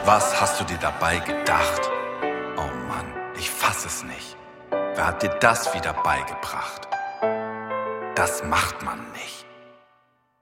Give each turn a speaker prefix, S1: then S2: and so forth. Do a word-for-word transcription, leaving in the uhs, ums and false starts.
S1: Was hast du dir dabei gedacht? Oh Mann, ich fass es nicht. Wer hat dir das wieder beigebracht? Das macht man nicht.